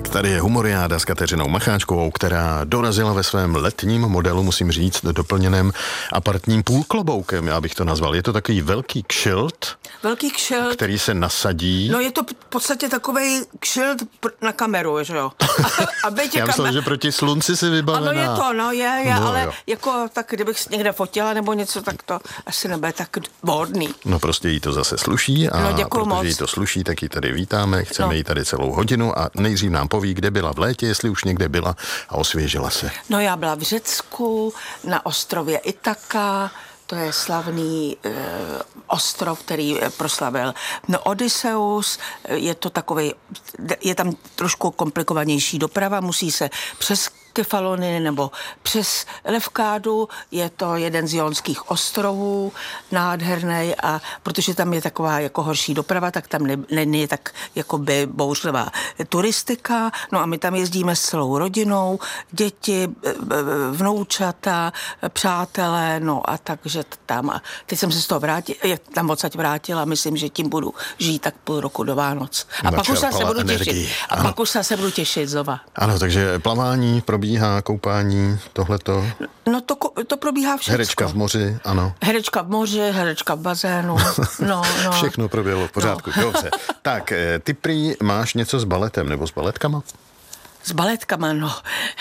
Tady je Humoriáda s Kateřinou Macháčkovou, která dorazila ve svém letním modelu, musím říct, doplněném apartním půlkloboukem, já bych to nazval. Je to takový velký kšilt, který se nasadí. No je to v podstatě takovej kšilt na kameru, že jo? Já myslím, že proti slunci si vybavená. Ano, je to, no, ale jo. jako tak, kdybych někde fotila nebo něco, tak to asi nebude tak vhodný. No prostě jí to zase sluší a protože jí to sluší, tak ji tady vítáme, chceme jí tady celou hodinu a nejdřív nám poví, kde byla v létě, jestli už někde byla a osvěžila se. No já byla v Řecku, na ostrově Itaka, to je slavný ostrov, který proslavil Odysseus. Je to takovej, je tam trošku komplikovanější doprava, musí se přes Kefalony nebo přes Levkádu, je to jeden z Jonských ostrovů, nádherný, a protože tam je taková jako horší doprava, tak tam není tak jakoby bouřlivá turistika, no a my tam jezdíme s celou rodinou, děti, vnoučata, přátelé, no a takže tam, a teď jsem se z toho vrátila, myslím, že tím budu žít tak půl roku do Vánoc. A pak už se budu těšit. A pak už se budu těšit znova. Ano, takže plavání probíhá, koupání, tohleto. No to probíhá všechno. Herečka v moři, ano. Herečka v moři, herečka v bazénu. No. Všechno proběhlo v pořádku, dobře. Tak, ty prý máš něco s baletem nebo s baletkama? S baletkama, no.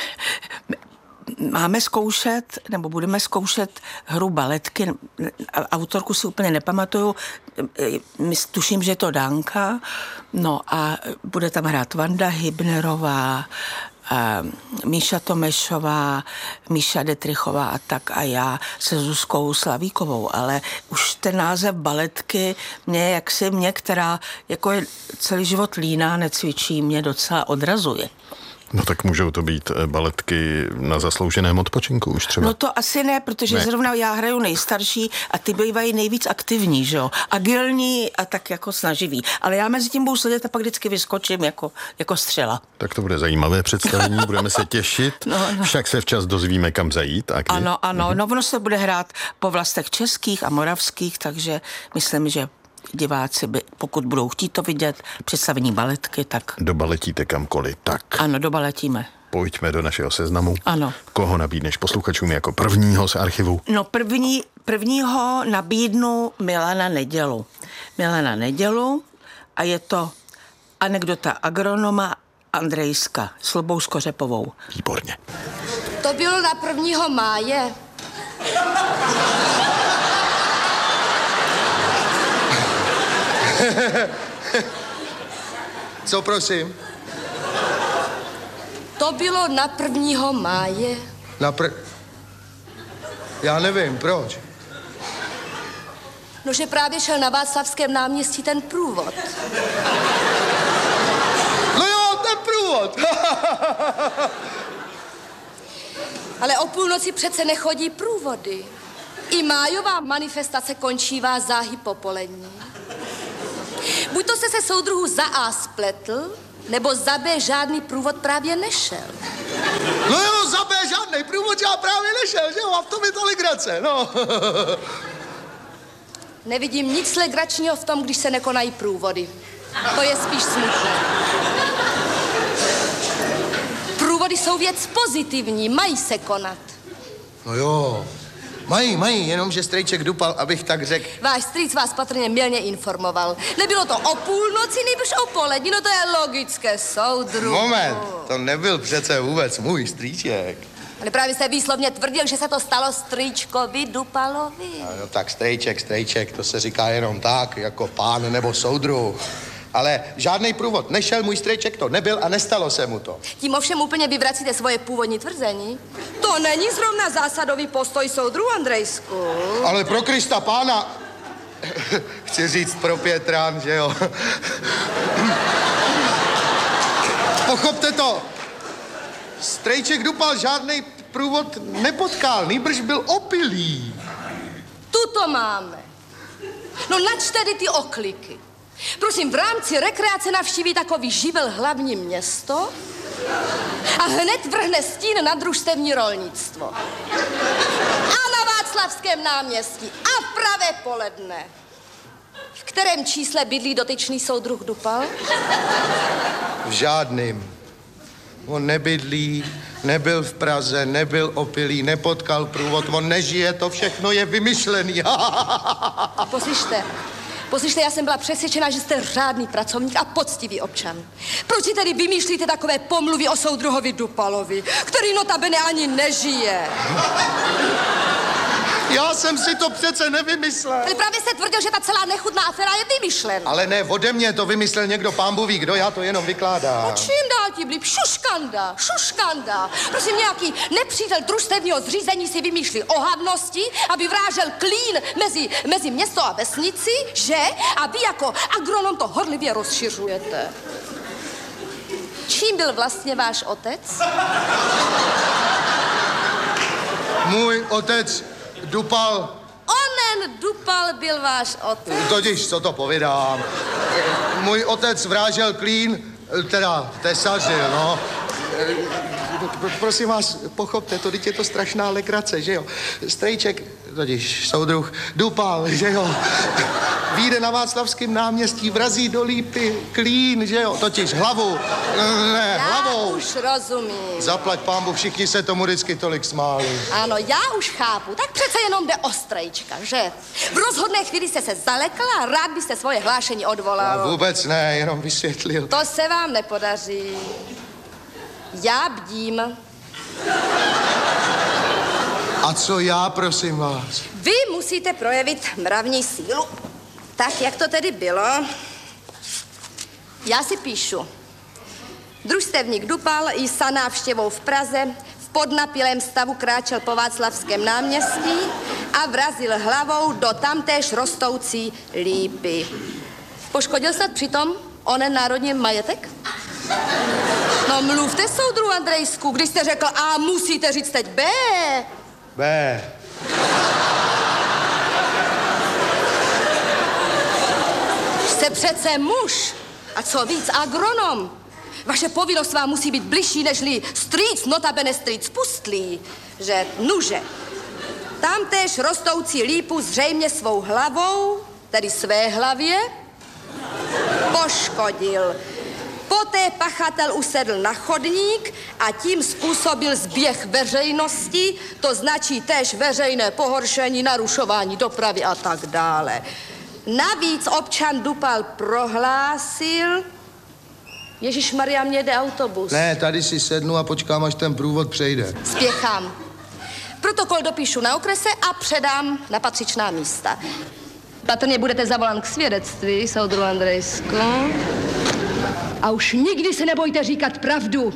Máme zkoušet, nebo budeme zkoušet hru Baletky. Autorku si úplně nepamatuju. Tuším, že je to Danka. No a bude tam hrát Vanda Hybnerová, Míša Tomešová, Míša Detrichová a tak a já se Zuzkou Slavíkovou, ale už ten název Baletky mě, která jako je celý život líná, necvičí, mě docela odrazuje. No tak můžou to být baletky na zaslouženém odpočinku už třeba. No to asi ne, protože zrovna já hraju nejstarší a ty bývají nejvíc aktivní, že jo? Agilní a tak jako snaživý. Ale já mezi tím budu sedět a pak vždycky vyskočím jako střela. Tak to bude zajímavé představení, budeme se těšit. No. Však se včas dozvíme, kam zajít a kdy. Ano. No ono se bude hrát po vlastech českých a moravských, takže myslím, že diváci by, pokud budou chtít to vidět, představení Baletky, tak... Dobaletíte kamkoliv, tak. Ano, dobaletíme. Pojďme do našeho seznamu. Ano. Koho nabídneš posluchačům jako prvního z archivu? No prvního nabídnu Milana Nedělu a je to anekdota agronoma Andrejska s Lubou Skořepovou. Výborně. To bylo na 1. máje. Co prosím? To bylo na 1. máje. Já nevím, proč. No, že právě šel na Václavském náměstí ten průvod. No jo, ten průvod. Ale o půlnoci přece nechodí průvody. I májová manifestace končívá záhy popolední. Buď to se soudruhů za A spletl, nebo za B žádný průvod právě nešel. No jo, za B žádný průvod já právě nešel, že jo? A v tom je to legrace, no. Nevidím nic legračního v tom, když se nekonají průvody. To je spíš smutné. Průvody jsou věc pozitivní, mají se konat. No jo, mají, jenomže strejček Dupal, abych tak řekl. Váš strýc vás patrně mylně informoval. Nebylo to o půlnoci, nejbrž o poledni, no to je logické, soudruhu. Moment, to nebyl přece vůbec můj strýček. Ale právě jste výslovně tvrdil, že se to stalo strýčkovi Dupalovi. No tak strejček, to se říká jenom tak, jako pán nebo soudruh. Ale žádný průvod nešel, můj strejček to nebyl a nestalo se mu to. Tím ovšem úplně vyvracíte svoje původní tvrzení. To není zrovna zásadový postoj soudruhu, Andrejsku. Ale pro Krista pána, chci říct pro Pětrán, že jo. Pochopte to. Strejček Dupal žádný průvod nepotkal, nýbrž byl opilý. Tuto máme. No nač tedy ty okliky. Prosím, v rámci rekreace navštíví takový živel hlavní město a hned vrhne stín na družstevní rolnictvo. A na Václavském náměstí a v pravé poledne. V kterém čísle bydlí dotyčný soudruh Dupal? V žádným. On nebydlí, nebyl v Praze, nebyl opilý, nepotkal průvod, on nežije, to všechno je vymyšlený. Poslyšte, já jsem byla přesvědčena, že jste řádný pracovník a poctivý občan. Proč si tedy vymýšlíte takové pomluvy o soudruhovi Dupalovi, který notabene ani nežije? Já jsem si to přece nevymyslel. Ale právě jste tvrdil, že ta celá nechutná aféra je vymyšlená. Ale ne ode mě, to vymyslel někdo, pán Bůh ví kdo, já to jenom vykládám. No čím dál tím líp? Šuškanda. Prosím, nějaký nepřítel družstevního zřízení si vymýšlí ohavnosti, aby vrážel klín mezi město a vesnici, že? A vy jako agronom to horlivě rozšiřujete. Čím byl vlastně váš otec? Můj otec Dupal. Onen Dupal byl váš otec. Totiž, co to povídám. Můj otec vrážel klín, teda tesařil, no. Prosím vás, pochopte to, teď je to strašná legrace, že jo. Strejček, totiž soudruh Dupal, že jo. Vyjde na Václavském náměstí, vrazí do lípy klín, že jo. Totiž hlavou, ne, hlavou. Já už rozumím. Zaplať pán Bůh, všichni se tomu vždycky tolik smáli. Ano, já už chápu, tak přece jenom jde o Strejčka, že? V rozhodné chvíli jste se zalekl a rád byste svoje hlášení odvolal. No, vůbec ne, jenom vysvětlil. To se vám nepodaří. Já bdím. A co já, prosím vás? Vy musíte projevit mravní sílu. Tak, jak to tedy bylo? Já si píšu. Družstevník Dupal i za návštěvou v Praze v podnapilém stavu kráčel po Václavském náměstí a vrazil hlavou do tamtéž rostoucí lípy. Poškodil snad přitom onen národní majetek? No mluvte, soudru Andrejsku, když jste řekl A, musíte říct teď B. B. Jste přece muž. A co víc, agronom. Vaše povinnost vám musí být bližší nežli strýc, notabene strýc pustlý. Že, nuže, tamtéž rostoucí lípu zřejmě svou hlavou, tedy své hlavě, poškodil. Poté pachatel usedl na chodník a tím způsobil zběh veřejnosti, to značí též veřejné pohoršení, narušování dopravy a tak dále. Navíc občan Dupal prohlásil... Ježišmarja, mě jde autobus. Ne, tady si sednu a počkám, až ten průvod přejde. Spěchám. Protokol dopíšu na okrese a předám na patřičná místa. Patrně budete zavolán k svědectví, soudru Andrejsku. A už nikdy se nebojte říkat pravdu.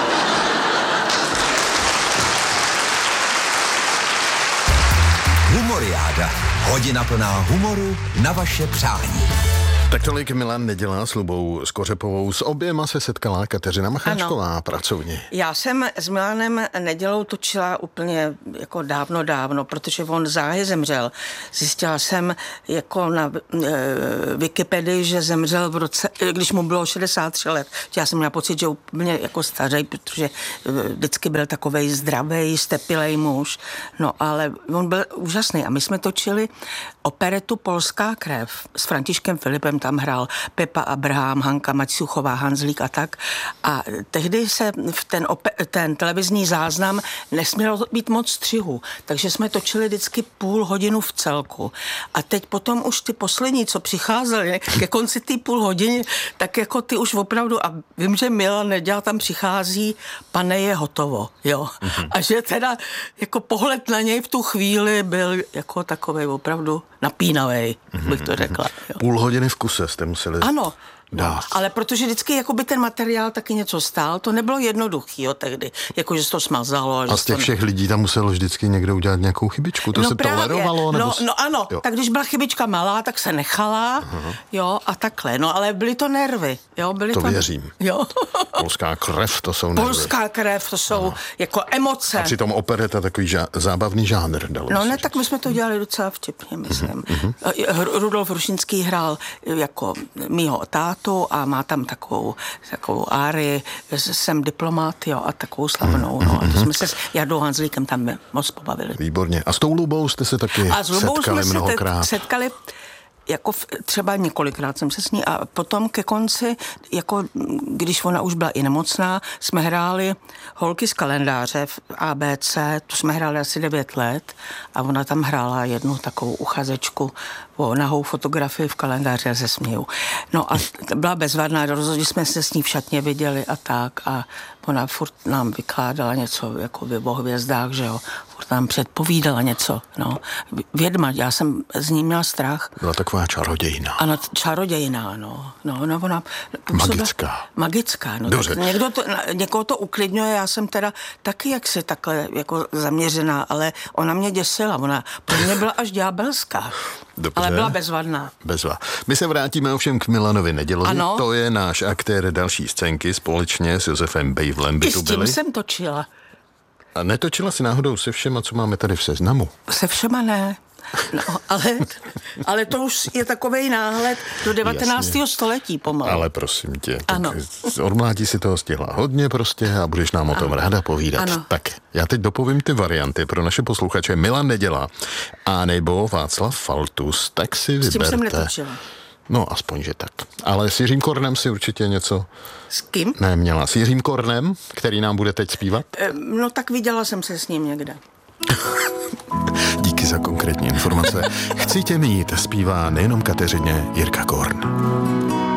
Humoriáda. Hodina plná humoru na vaše přání. Tak tolik Milan Nedělá s Lubou Skořepovou. S oběma se setkala Kateřina Macháčková pracovně. Já jsem s Milanem Nedělou točila úplně jako dávno, protože on záhy zemřel. Zjistila jsem jako na Wikipedii, že zemřel v roce, když mu bylo 63 let. Já jsem měla pocit, že úplně jako stařej, protože vždycky byl takovej zdravej, stepilej muž. No ale on byl úžasný a my jsme točili operetu Polská krev s Františkem Filipem, tam hrál Pepa Abraham, Hanka Maťuchová, Hanzlík a tak. A tehdy se v ten televizní záznam nesmělo být moc střihů, takže jsme točili vždycky půl hodinu v celku. A teď potom už ty poslední, co přicházeli ke konci té půl hodiny, tak jako ty už opravdu, a vím, že Milan Nedělá tam přichází, pane, je hotovo, jo. Mm-hmm. A že teda jako pohled na něj v tu chvíli byl jako takovej opravdu napínavej, bych to řekla. Jo. Půl hodiny v kuse jste museli dát. No, ale protože vždycky jakoby ten materiál taky něco stál, to nebylo jednoduchý, jo, tehdy, jakože se to smazalo. A z těch všech lidí tam muselo vždycky někdo udělat nějakou chybičku, to se tolerovalo? Nebo... No ano, jo. Tak když byla chybička malá, tak se nechala, jo, a takhle, no ale byly to nervy, jo. To věřím. Jo. Polská krev, to jsou nervy. Polská krev, to jsou jako emoce. A přitom opereta takový zábavný žánr, dalo no se ne, říct. tak my jsme to dělali docela vtipně, myslím. Rudolf Rušinský hrál jako mýho tátu a má tam takovou árii, jsem diplomat, jo, a takovou slavnou, no. A to jsme se s Jardou Hanzlíkem tam moc pobavili. Výborně. A s tou Lubou jste se taky setkali mnohokrát? Setkali jako třeba několikrát jsem se s ní a potom ke konci, jako když ona už byla i nemocná, jsme hráli Holky z kalendáře v ABC, to jsme hráli asi 9 let a ona tam hrála jednu takovou uchazečku o nahou fotografii v kalendáři a se směju. No a byla bezvadná, rozhodně jsme se s ní v šatně viděli a tak a ona furt nám vykládala něco jako o hvězdách, že jo, furt nám předpovídala něco, no. Vědma, já jsem z ní měla strach. Byla taková čarodějná. Ano, čarodějná, no. No, ona... Magická, no. Dobře. Někoho to uklidňuje, já jsem teda taky jaksi takhle jako zaměřená, ale ona mě děsila, ona pro mě byla až ďábelská. Dobře. Ale byla bezvadná. My se vrátíme ovšem k Milanovi Nedělovi. Ano. To je náš aktér další scénky společně s Josefem Bejvlem. I s tím jsem točila. A netočila si náhodou se všema, co máme tady v seznamu? Se všema ne. No, ale to už je takovej náhled do 19. století pomalu. Ale prosím tě, ano. Od mládí si toho stihla hodně prostě a budeš nám o tom ráda povídat. Ano. Tak, já teď dopovím ty varianty pro naše posluchače. Milan Neděla a nebo Václav Faltus, tak si vyberte. S tím jsem netočila. No, aspoň, že tak. Ale s Jiřím Kornem si určitě něco... S kým? Neměla. S Jiřím Kornem, který nám bude teď zpívat? No tak viděla jsem se s ním někde. Díky za konkrétní informace. Chci tě mít, zpívá nejenom Kateřině Jirka Korn.